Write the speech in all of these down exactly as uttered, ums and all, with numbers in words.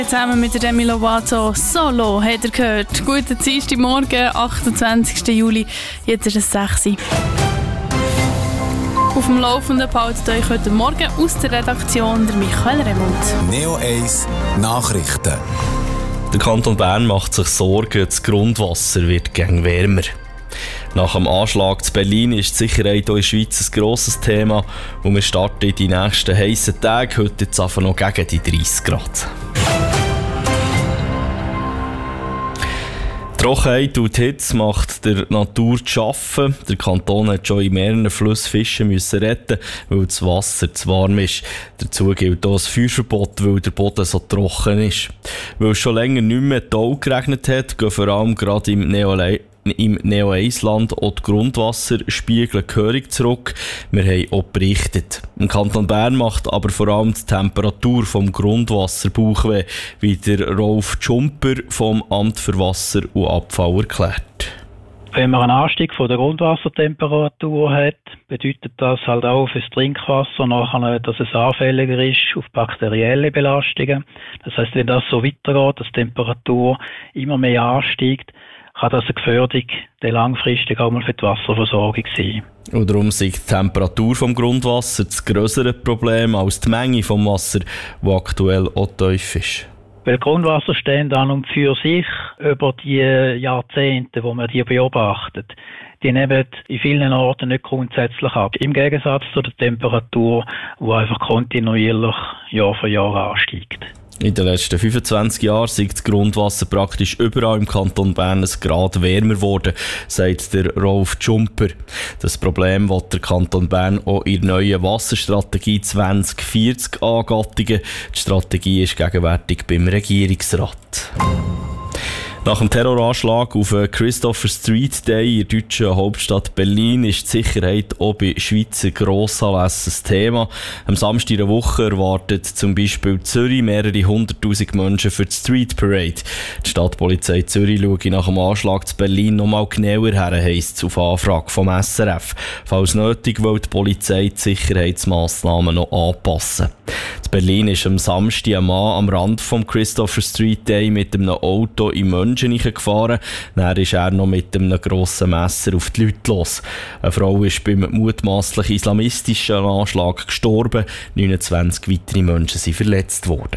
Zusammen mit der Demi Lovato «Solo» habt ihr gehört. Guten Dienstagmorgen, achtundzwanzigsten Juli. Jetzt ist es sechs Uhr. Auf dem Laufenden behaltet euch heute Morgen aus der Redaktion der Michael Remund. Neo eins Nachrichten. Der Kanton Bern macht sich Sorgen, das Grundwasser wird gäng wärmer. Nach dem Anschlag zu Berlin ist die Sicherheit auch in der Schweiz ein grosses Thema und wir starten in die nächsten heissen Tage, heute jetzt einfach noch gegen die dreißig Grad. Die Trockenheit und die Hitze macht der Natur zu schaffen. Der Kanton hat schon in mehreren Flüssen Fische müssen retten, weil das Wasser zu warm ist. Dazu gilt auch ein Feuerverbot, weil der Boden so trocken ist. Weil es schon länger nicht mehr Tau geregnet hat, gehen vor allem gerade im Neolei Im Neo-Eis-Land auch die Grundwasserspiegel gehörig zurück. Wir haben auch berichtet. Im Kanton Bern macht aber vor allem die Temperatur vom Grundwasser Bauchweh, wie der Rolf Tschumper vom Amt für Wasser und Abfall erklärt. Wenn man einen Anstieg von der Grundwassertemperatur hat, bedeutet das halt auch für das Trinkwasser nachher, dass es anfälliger ist auf bakterielle Belastungen. Das heisst, wenn das so weitergeht, dass die Temperatur immer mehr ansteigt, kann das eine Gefährdung der langfristig auch mal für die Wasserversorgung sein. Und darum ist die Temperatur vom Grundwasser das grössere Problem als die Menge vom Wasser, die aktuell auch tief ist. Weil Grundwasserstände an und für sich über die Jahrzehnte, wo man die beobachtet, die nehmen in vielen Orten nicht grundsätzlich ab. Im Gegensatz zu der Temperatur, die einfach kontinuierlich Jahr für Jahr ansteigt. In den letzten fünfundzwanzig Jahren ist das Grundwasser praktisch überall im Kanton Bern ein Grad wärmer geworden, sagt der Rolf Tschumper. Das Problem will der Kanton Bern auch in der neuen Wasserstrategie zwanzig vierzig angattigen. Die Strategie ist gegenwärtig beim Regierungsrat. Nach dem Terroranschlag auf den Christopher Street Day in der deutschen Hauptstadt Berlin ist die Sicherheit auch bei Schweizer Grossanlässen ein Thema. Am Samstag in der Woche erwartet zum Beispiel Zürich mehrere hunderttausend Menschen für die Street Parade. Die Stadtpolizei Zürich schaut nach dem Anschlag zu Berlin noch mal genauer her, heisst es auf Anfrage vom S R F. Falls nötig, will die Polizei die Sicherheitsmassnahmen noch anpassen. In Berlin ist am Samstag ein Mann am Rand vom Christopher Street Day mit einem Auto in Menschen gefahren. Dann ist er noch mit einem grossen Messer auf die Leute los. Eine Frau ist beim mutmaßlich islamistischen Anschlag gestorben. neunundzwanzig weitere Menschen sind verletzt worden.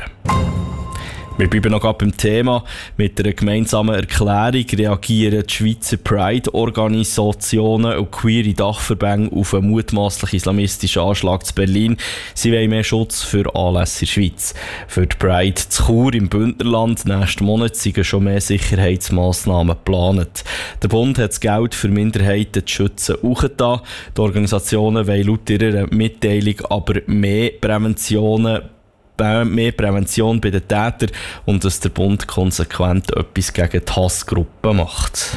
Wir bleiben noch beim Thema. Mit einer gemeinsamen Erklärung reagieren die Schweizer Pride-Organisationen und queere Dachverbände auf einen mutmaßlich islamistischen Anschlag zu Berlin. Sie wollen mehr Schutz für Anlässe in der Schweiz. Für die Pride zu Chur im Bündnerland nächsten Monat sind schon mehr Sicherheitsmassnahmen geplant. Der Bund hat das Geld für Minderheiten zu schützen hochgetan. Die Organisationen wollen laut ihrer Mitteilung aber mehr Präventionen mehr Prävention bei den Tätern und dass der Bund konsequent etwas gegen die Hassgruppen macht.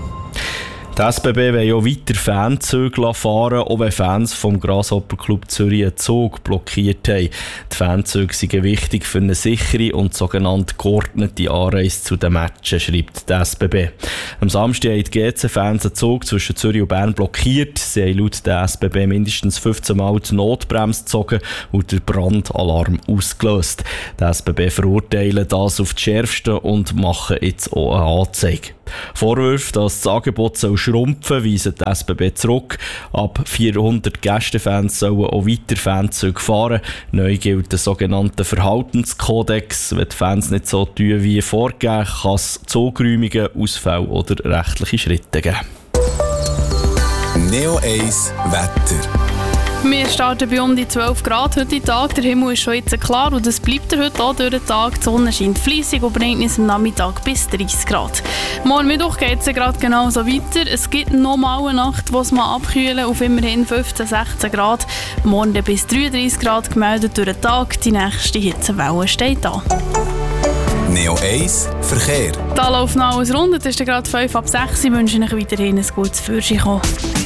Die S B B will auch weiter Fanzüge fahren, auch wenn Fans vom Grasshopper Club Zürich einen Zug blockiert haben. Die Fanzüge sind wichtig für eine sichere und sogenannte geordnete Anreise zu den Matchen, schreibt die S B B. Am Samstag haben die G C-Fans einen Zug zwischen Zürich und Bern blockiert. Sie haben laut der S B B mindestens fünfzehn Mal die Notbremse gezogen und den Brandalarm ausgelöst. Die S B B verurteilen das auf das Schärfste und machen jetzt auch eine Anzeige. Vorwürfe, dass das Angebot soll schrumpfen, weisen die S B B zurück. Ab vierhundert Gästefans sollen auch weiter Fanzüge fahren. Neu gilt der sogenannte Verhaltenskodex. Wenn die Fans nicht so tun wie vorgegeben, kann es Zugräumungen, Ausfälle oder rechtliche Schritte geben. Neo eins Wetter. Wir starten bei um die zwölf Grad heute Tag. Der Himmel ist schon jetzt klar und das bleibt er heute auch durch den Tag. Die Sonne scheint fleissig und bringt uns am Nachmittag bis dreißig Grad. Morgen Mittwoch geht es gerade genauso weiter. Es gibt noch mal eine Nacht, wo es mal abkühlen auf immerhin fünfzehn, sechzehn Grad. Morgen bis dreiunddreißig Grad gemeldet durch den Tag. Die nächste Hitzewelle steht an. Neo eins Verkehr. Da läuft noch alles rund. Es ist gerade fünf ab sechs. Ich wünsche euch weiterhin ein gutes Führerschein.